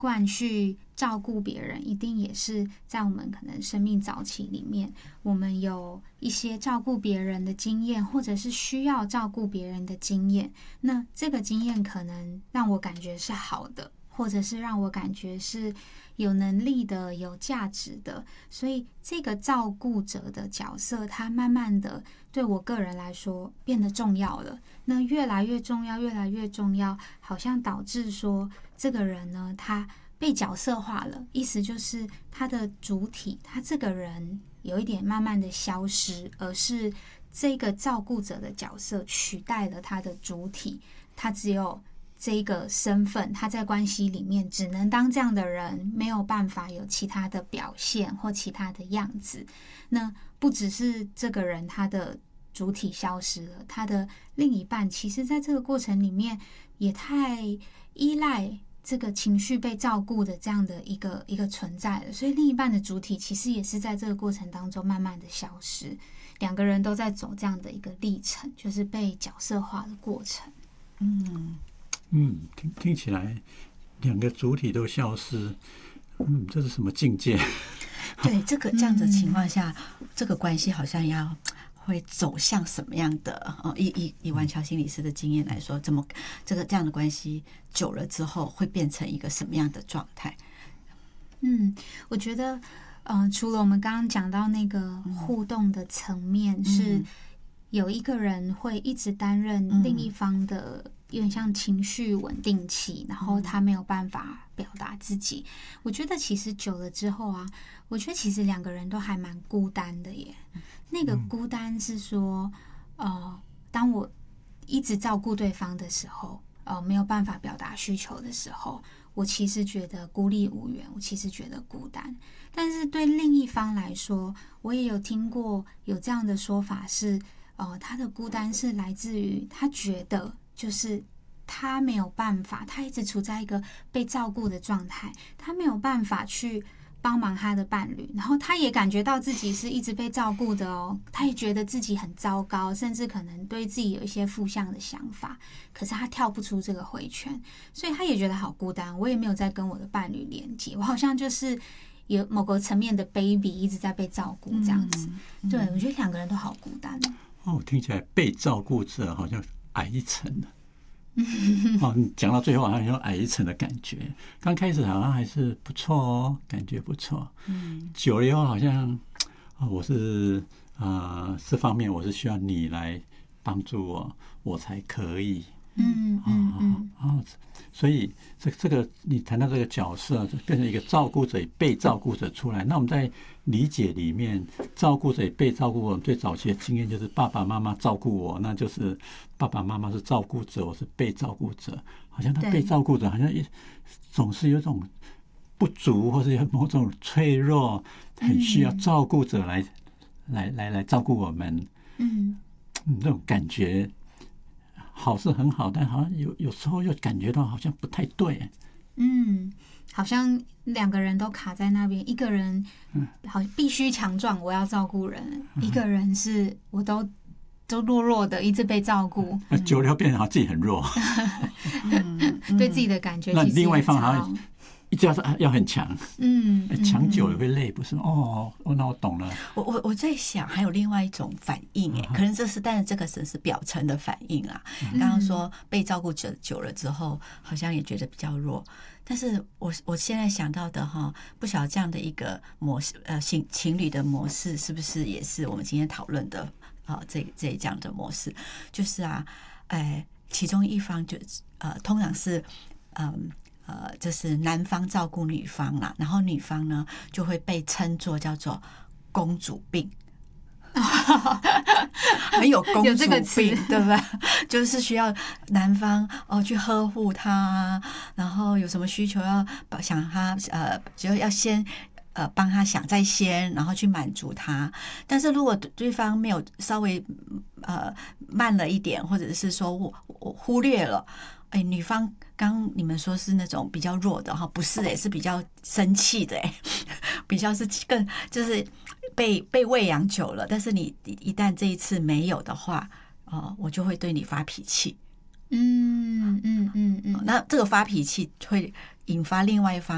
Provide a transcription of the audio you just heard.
惯去照顾别人，一定也是在我们可能生命早期里面，我们有一些照顾别人的经验，或者是需要照顾别人的经验。那这个经验可能让我感觉是好的，或者是让我感觉是有能力的、有价值的。所以这个照顾者的角色，它慢慢的对我个人来说变得重要了。那越来越重要，越来越重要，好像导致说这个人呢，他被角色化了，意思就是他的主体，他这个人有一点慢慢的消失，而是这个照顾者的角色取代了他的主体，他只有这个身份，他在关系里面只能当这样的人，没有办法有其他的表现或其他的样子。那不只是这个人他的主体消失了，他的另一半其实在这个过程里面也太依赖这个情绪被照顾的这样的一个存在了，所以另一半的主体其实也是在这个过程当中慢慢的消失，两个人都在走这样的一个历程，就是被角色化的过程。 听起来两个主体都消失，这是什么境界？ 对，这样子的情况下，这个关系好像会走向什么样的？以王乔心理师的经验来说，这样的关系久了之后，会变成一个什么样的状态？ 我觉得，除了我们刚刚讲到那个互动的层面，是有一个人会一直担任另一方的，有点像情绪稳定器，然后他没有办法表达自己。我觉得其实久了之后啊，我觉得其实两个人都还蛮孤单的耶。那个孤单是说，当我一直照顾对方的时候，没有办法表达需求的时候，我其实觉得孤立无援，我其实觉得孤单。但是对另一方来说，我也有听过有这样的说法是，他的孤单是来自于他觉得就是他没有办法，他一直处在一个被照顾的状态，他没有办法去帮忙他的伴侣，然后他也感觉到自己是一直被照顾的哦，他也觉得自己很糟糕，甚至可能对自己有一些负向的想法，可是他跳不出这个回圈，所以他也觉得好孤单。我也没有在跟我的伴侣连接，我好像就是有某个层面的 baby 一直在被照顾这样子。对，我觉得两个人都好孤单听起来被照顾者好像矮一层了。你讲到最后好像有矮一层的感觉，刚开始好像还是不错哦，感觉不错。久了以后好像我是这方面我是需要你来帮助我才可以。所以这个你谈到这个角色变成一个照顾者与被照顾者出来，那我们在理解里面，照顾者与被照顾我最早期的经验就是爸爸妈妈照顾我，那就是爸爸妈妈是照顾者，我是被照顾者，好像他被照顾者好像总是有一种不足，或是有某种脆弱，很需要照顾者来照顾我们。这种感觉好是很好，但好像有时候又感觉到好像不太对。 好像两个人都卡在那边，一个人好必须强壮，我要照顾人；一个人是我都弱弱的，一直被照顾。 久了变成自己很弱， 对自己的感觉。 那另外一方好像一直要很强，强久了会累，不是？那我懂了。 我在想，还有另外一种反应，可能但是这个只是表层的反应啦。刚刚说被照顾者久了之后，好像也觉得比较弱。但是我现在想到的不晓得这样的一个模式，情侣的模式是不是也是我们今天讨论的这样的模式？就是其中一方通常是就是男方照顾女方啦，然后女方呢就会被称作叫做公主病，很有公主病，对不对？就是需要男方去呵护她，然后有什么需求要想他就要先帮他想在先，然后去满足他。但是如果对方没有稍微慢了一点，或者是说我忽略了。女方刚你们说是那种比较弱的不是是比较生气的比较是更就是被喂养久了，但是你一旦这一次没有的话，我就会对你发脾气。那这个发脾气会引发另外一方